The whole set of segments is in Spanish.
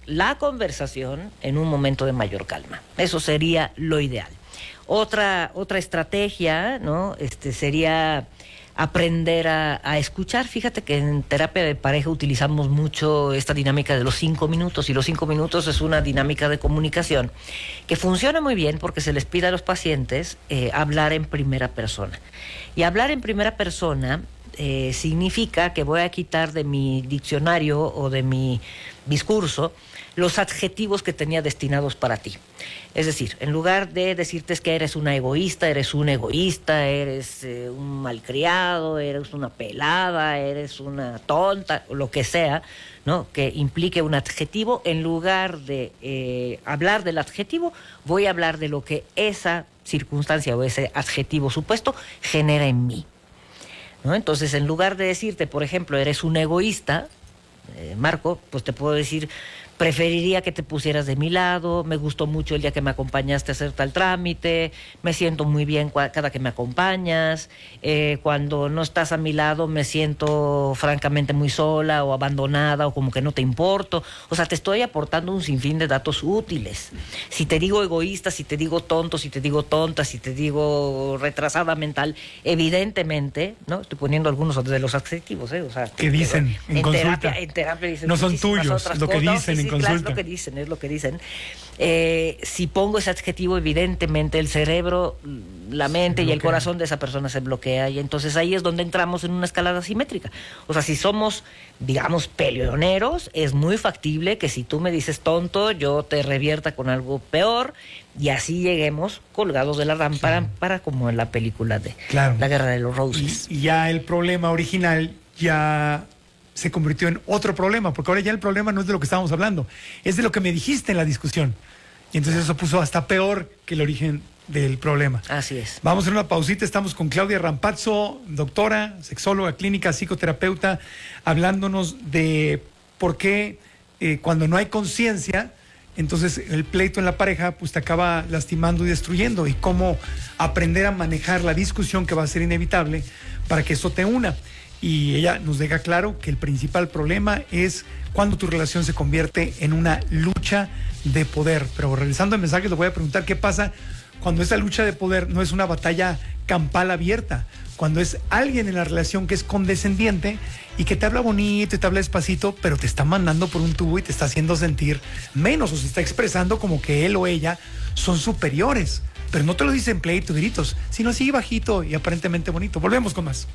la conversación en un momento de mayor calma. Eso sería lo ideal. Otra estrategia, ¿no? Sería aprender a escuchar. Fíjate que en terapia de pareja utilizamos mucho esta dinámica de los 5 minutos, y los 5 minutos es una dinámica de comunicación que funciona muy bien porque se les pide a los pacientes hablar en primera persona. Y hablar en primera persona significa que voy a quitar de mi diccionario o de mi discurso los adjetivos que tenía destinados para ti. Es decir, en lugar de decirte es que eres una egoísta, eres un egoísta, eres un malcriado, eres una pelada, eres una tonta, o lo que sea, ¿no? Que implique un adjetivo, en lugar de hablar del adjetivo, voy a hablar de lo que esa circunstancia o ese adjetivo supuesto genera en mí, ¿no? Entonces, en lugar de decirte, por ejemplo, eres un egoísta, Marco, pues te puedo decir, preferiría que te pusieras de mi lado, me gustó mucho el día que me acompañaste a hacer tal trámite, me siento muy bien cada que me acompañas, cuando no estás a mi lado me siento francamente muy sola o abandonada o como que no te importo. O sea, te estoy aportando un sinfín de datos útiles. Si te digo egoísta, si te digo tonto, si te digo tonta, si te digo retrasada mental, evidentemente, ¿no? Estoy poniendo algunos de los adjetivos, o sea, ¿qué dicen en consulta? En terapia dicen no son tuyos, lo que dicen en consulta. Claro, es lo que dicen. Si pongo ese adjetivo, evidentemente el cerebro, la mente y el corazón de esa persona se bloquea, y entonces ahí es donde entramos en una escalada simétrica. O sea, si somos, digamos, peleoneros, es muy factible que si tú me dices tonto, yo te revierta con algo peor, y así lleguemos colgados de la lámpara, para como en la película de La Guerra de los Roses. Y ya el problema original ya se convirtió en otro problema, porque ahora ya el problema no es de lo que estábamos hablando, es de lo que me dijiste en la discusión. Y entonces eso puso hasta peor que el origen del problema. Así es. Vamos a hacer una pausita, estamos con Claudia Rampazzo, doctora, sexóloga clínica, psicoterapeuta, hablándonos de por qué cuando no hay conciencia, entonces el pleito en la pareja pues te acaba lastimando y destruyendo, y cómo aprender a manejar la discusión que va a ser inevitable para que eso te una. Y ella nos deja claro que el principal problema es cuando tu relación se convierte en una lucha de poder. Pero regresando al mensaje, les voy a preguntar qué pasa cuando esa lucha de poder no es una batalla campal abierta, cuando es alguien en la relación que es condescendiente y que te habla bonito y te habla despacito, pero te está mandando por un tubo y te está haciendo sentir menos, o se está expresando como que él o ella son superiores, pero no te lo dicen pleito, gritos, sino así bajito y aparentemente bonito. Volvemos con más.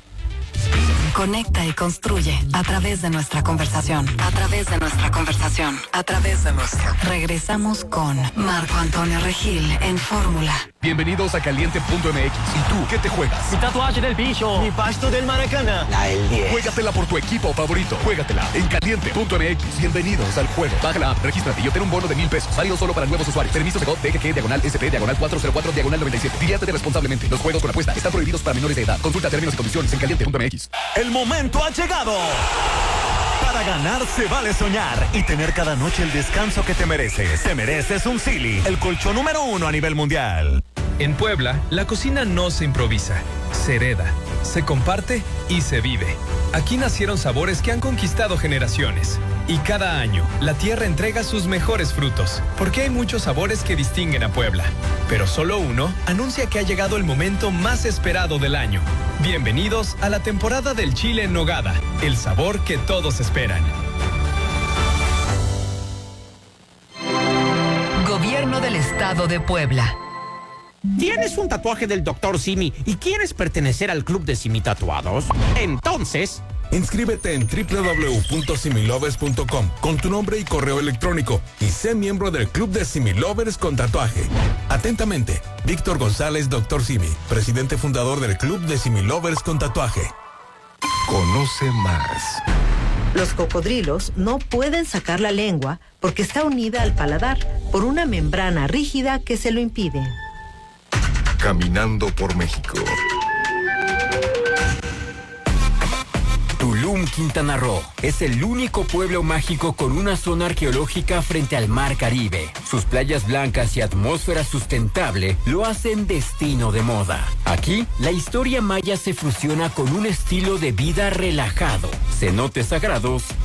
Conecta y construye a través de nuestra conversación. A través de nuestra conversación. A través de nuestra. Regresamos con Marco Antonio Regil en Fórmula. Bienvenidos a Caliente.mx. ¿Y tú qué te juegas? Mi tatuaje del bicho. Mi pasto del Maracaná. La del 10. Juégatela por tu equipo favorito. Juégatela en Caliente.mx. Bienvenidos al juego. Baja la app, regístrate y obtén un bono de 1,000 pesos. Válido solo para nuevos usuarios. Permiso de DGG/SP/404/97. Diviértete responsablemente. Los juegos con apuesta están prohibidos para menores de edad. Consulta términos y condiciones en Caliente.mx. El momento ha llegado. Para ganar se vale soñar y tener cada noche el descanso que te mereces. Te mereces un Sealy, el colchón número 1 a nivel mundial. En Puebla, la cocina no se improvisa, se hereda, se comparte y se vive. Aquí nacieron sabores que han conquistado generaciones. Y cada año, la tierra entrega sus mejores frutos, porque hay muchos sabores que distinguen a Puebla. Pero solo uno anuncia que ha llegado el momento más esperado del año. Bienvenidos a la temporada del chile en nogada, el sabor que todos esperan. Gobierno del Estado de Puebla. ¿Tienes un tatuaje del Dr. Simi y quieres pertenecer al club de Simi Tatuados? Entonces, inscríbete en www.similovers.com con tu nombre y correo electrónico y sé miembro del club de Similovers con tatuaje. Atentamente, Víctor González, Dr. Simi, presidente fundador del club de Similovers con tatuaje. Conoce más. Los cocodrilos no pueden sacar la lengua porque está unida al paladar por una membrana rígida que se lo impide. Caminando por México. Tulum, Quintana Roo, es el único pueblo mágico con una zona arqueológica frente al Mar Caribe. Sus playas blancas y atmósfera sustentable lo hacen destino de moda. Aquí, la historia maya se fusiona con un estilo de vida relajado, cenotes sagrados